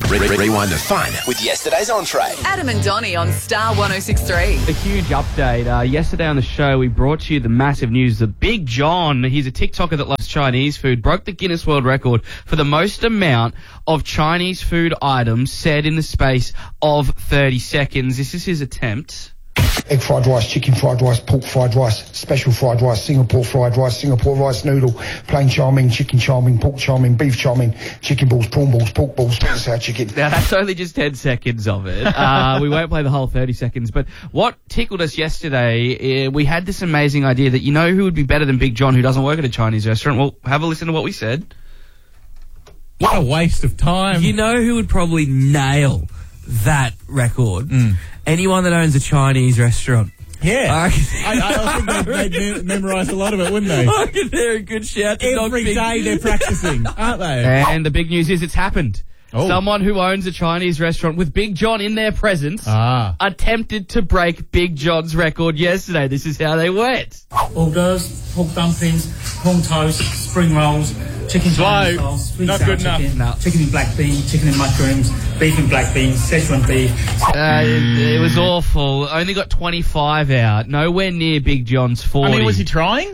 Rewind the fun with yesterday's entree. Adam and Donnie on Star 1063. A huge update. Yesterday on the show, we brought you the massive news that Big John, he's a TikToker that loves Chinese food, broke the Guinness World Record for the most amount of Chinese food items said in the space of 30 seconds. This is his attempt. Egg fried rice, chicken fried rice, pork fried rice, special fried rice, Singapore fried rice, Singapore rice noodle, plain chow mein, chicken chow mein, pork chow mein, beef chow mein, chicken balls, prawn balls, pork balls, sweet and sour chicken. Now, that's only just 10 seconds of it. We won't play the whole 30 seconds. But what tickled us yesterday, we had this amazing idea that, you know who would be better than Big John, who doesn't work at a Chinese restaurant? Well, have a listen to what we said. What a waste of time. You know who would probably nail that record? Anyone that owns a Chinese restaurant. Yeah. I think they'd memorise a lot of it, wouldn't they? I reckon they're a good shout. Every day they're practising, aren't they? And the big news is it's happened. Oh. Someone who owns a Chinese restaurant with Big John in their presence attempted to break Big John's record yesterday. This is how they went. Hors d'oeuvres, pork dumplings, prawn toast, spring rolls, chicken Chinese rolls, sweet not sour good enough. chicken, No. chicken in black beans, chicken in mushrooms, beef in black beans, Szechuan beef. It was awful. Only got 25 out. Nowhere near Big John's 40. I mean, was he trying?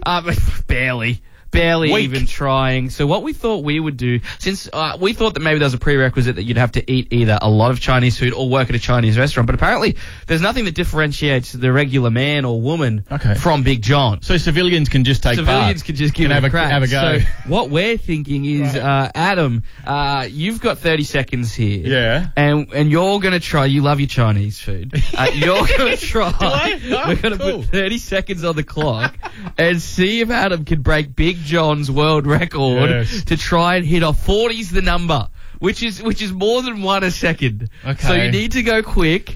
Barely Weak. even trying. So what we thought we would do, since we thought that maybe there was a prerequisite that you'd have to eat either a lot of Chinese food or work at a Chinese restaurant, but apparently there's nothing that differentiates the regular man or woman from Big John. So civilians can just take part. Civilians can just give it a crack. Have a go. So what we're thinking is, Adam, you've got 30 seconds here. Yeah. And you're going to try, you love your Chinese food. You're going to try. We're going to put 30 seconds on the clock and see if Adam can break Big John's world record to try and hit off 40's the number, which is more than one a second. Okay. So you need to go quick.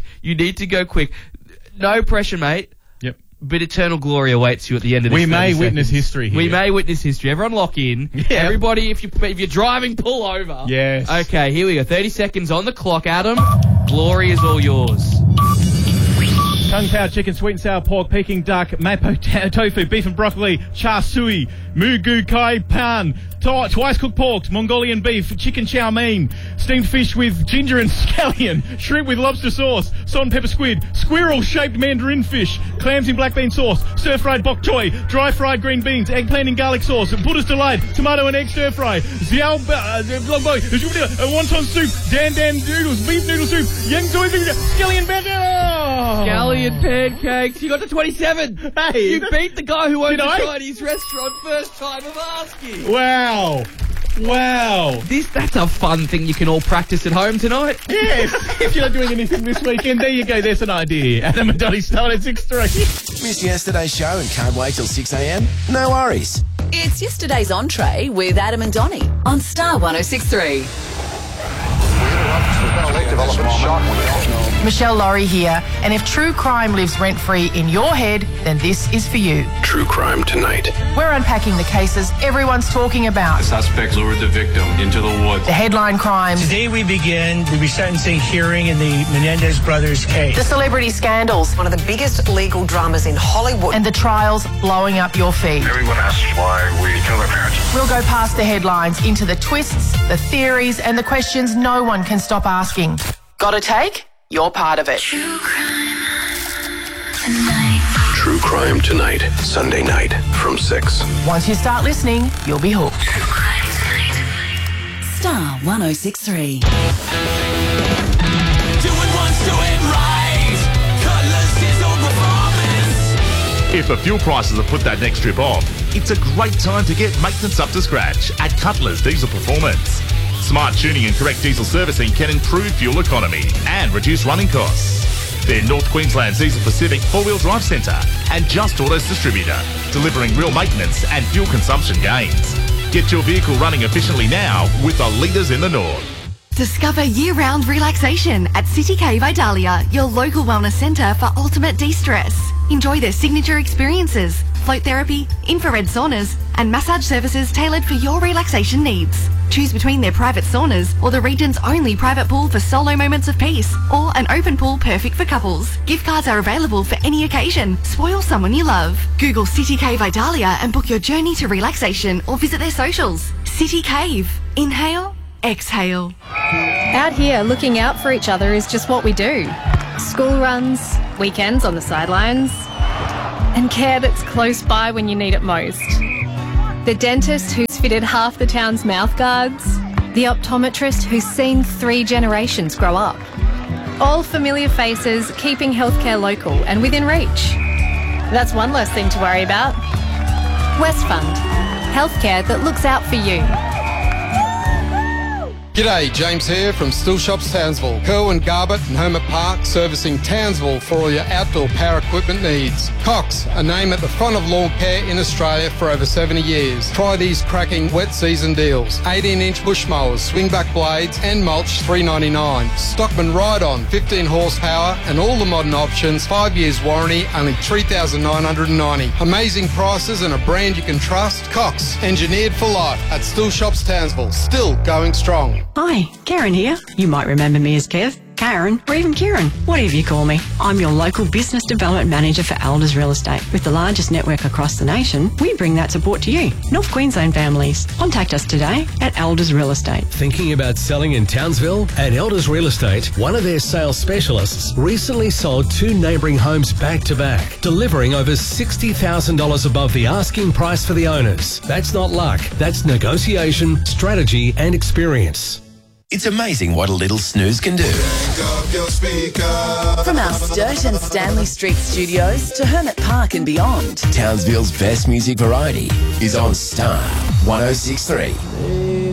No pressure, mate. Yep. But eternal glory awaits you at the end of this. We may 30 witness seconds. history here. We may witness history. Everyone lock in. Yeah. Everybody, if you're driving, pull over. Yes. Okay, here we go. 30 seconds on the clock, Adam. Glory is all yours. Kung Pao chicken, sweet and sour pork, Peking duck, mapo tofu, beef and broccoli, char sui, mugu kai pan, twice cooked pork, Mongolian beef, chicken chow mein, steamed fish with ginger and scallion, shrimp with lobster sauce, salt and pepper squid, squirrel-shaped mandarin fish, clams in black bean sauce, stir-fried bok choy, dry-fried green beans, eggplant in garlic sauce, Buddha's delight, tomato and egg stir-fry, xiao wonton soup, dan noodles, beef noodle soup, yang doi, scallion bandana. Scallion pancakes. You got to 27. Hey, you beat the guy who owns Did a I? Chinese restaurant first time of asking. Wow. That's a fun thing you can all practice at home tonight. Yes, if you're not doing anything this weekend, there you go, there's an idea. Adam and Donnie Stone at 6:03. Missed yesterday's show and can't wait till 6 a.m? No worries. It's yesterday's entree with Adam and Donnie on Star 1063. Michelle Laurie here, and if true crime lives rent-free in your head, then this is for you. True crime tonight. We're unpacking the cases everyone's talking about. Suspects lured the victim into the woods. The headline crimes, Today we begin the resentencing hearing in the Menendez brothers case. the celebrity scandals, One of the biggest legal dramas in Hollywood. and the trials blowing up your feed. Everyone asks why we kill their parents. We'll go past the headlines into the twists, the theories, and the questions no one can stop asking. Got a take? You're part of it. True crime tonight. Sunday night from 6. Once you start listening, you'll be hooked. Star 1063. If the fuel prices have put that next trip off, it's a great time to get maintenance up to scratch at Cutler's Diesel Performance. Smart tuning and correct diesel servicing can improve fuel economy and reduce running costs. They're North Queensland's Diesel Pacific 4-wheel drive centre and Just Autos distributor, delivering real maintenance and fuel consumption gains. Get your vehicle running efficiently now with the leaders in the north. Discover year-round relaxation at City Cave Idalia, your local wellness centre for ultimate de-stress. Enjoy their signature experiences, float therapy, infrared saunas, and massage services tailored for your relaxation needs. Choose between their private saunas or the region's only private pool for solo moments of peace, or an open pool perfect for couples. Gift cards are available for any occasion. Spoil someone you love. Google City Cave Idalia and book your journey to relaxation or visit their socials. City Cave. Inhale, exhale. Out here, looking out for each other is just what we do. School runs, weekends on the sidelines, and care that's close by when you need it most. The dentist who's fitted half the town's mouth guards, the optometrist who's seen 3 generations grow up. All familiar faces, keeping healthcare local and within reach. That's one less thing to worry about. Westfund, healthcare that looks out for you. G'day, James here from Still Shops Townsville. Kerwin Garbutt and Homer Park servicing Townsville for all your outdoor power equipment needs. Cox, a name at the front of lawn care in Australia for over 70 years. Try these cracking wet season deals. 18-inch bush mowers, swingback blades and mulch $3.99. Stockman Ride-On, 15 horsepower and all the modern options, 5 years warranty, only $3,990. Amazing prices and a brand you can trust. Cox, engineered for life at Still Shops Townsville. Still going strong. Hi, Karen here. You might remember me as Kev, Karen, or even Kieran, whatever you call me. I'm your local business development manager for Elders Real Estate. With the largest network across the nation, we bring that support to you, North Queensland families. Contact us today at Elders Real Estate. Thinking about selling in Townsville? At Elders Real Estate, one of their sales specialists recently sold 2 neighbouring homes back to back, delivering over $60,000 above the asking price for the owners. That's not luck, that's negotiation, strategy and experience. It's amazing what a little snooze can do. From our Sturt and Stanley Street studios to Hermit Park and beyond, Townsville's best music variety is on Star 106.3.